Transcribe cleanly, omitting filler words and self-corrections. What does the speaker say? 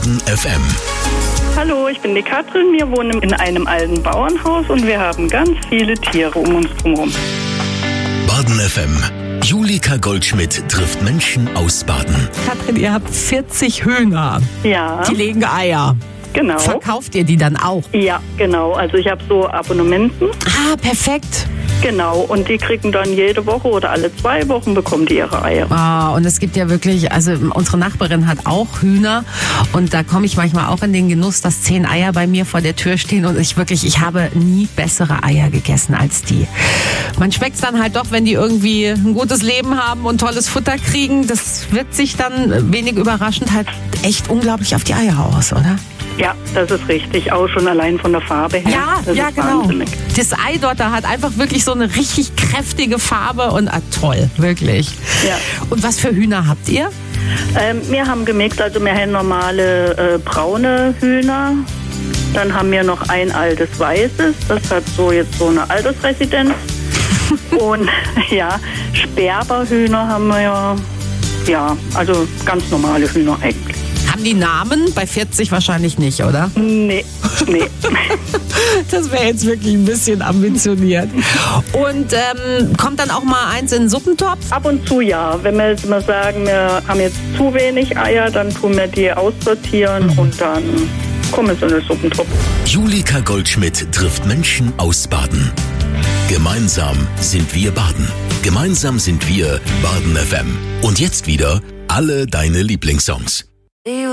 Baden FM. Hallo, ich bin die Katrin. Wir wohnen in einem alten Bauernhaus und wir haben ganz viele Tiere um uns herum. Baden FM. Julika Goldschmidt trifft Menschen aus Baden. Katrin, ihr habt 40 Hühner. Ja, Die legen Eier. genau. Verkauft ihr die dann auch? Ja, genau. Also ich habe so Abonnementen. Ah, perfekt. Genau. Und die kriegen dann jede Woche oder alle 2 Wochen bekommen die ihre Eier. Ah, und es gibt ja wirklich, also unsere Nachbarin hat auch Hühner und da komme ich manchmal auch in den Genuss, dass 10 Eier bei mir vor der Tür stehen und ich habe nie bessere Eier gegessen als die. Man schmeckt's dann halt doch, wenn die irgendwie ein gutes Leben haben und tolles Futter kriegen. Das wirkt sich dann wenig überraschend halt echt unglaublich auf die Eier aus, oder? Ja, das ist richtig. Auch schon allein von der Farbe her. Das Ja, ist genau. wahnsinnig. Das Ei dort, da hat einfach wirklich so eine richtig kräftige Farbe und toll, wirklich. Ja. Und was für Hühner habt ihr? Wir haben gemixt, also wir haben normale braune Hühner. Dann haben wir noch ein altes weißes, das hat jetzt so eine Altersresidenz. Und ja, Sperberhühner haben wir ja, also ganz normale Hühner eigentlich. Haben die Namen? Bei 40 wahrscheinlich nicht, oder? Nee. Das wäre jetzt wirklich ein bisschen ambitioniert. Und kommt dann auch mal eins in den Suppentopf? Ab und zu ja. Wenn wir jetzt mal sagen, wir haben jetzt zu wenig Eier, dann tun wir die aussortieren und dann kommen sie in den Suppentopf. Julika Goldschmidt trifft Menschen aus Baden. Gemeinsam sind wir Baden. Gemeinsam sind wir Baden FM. Und jetzt wieder alle deine Lieblingssongs.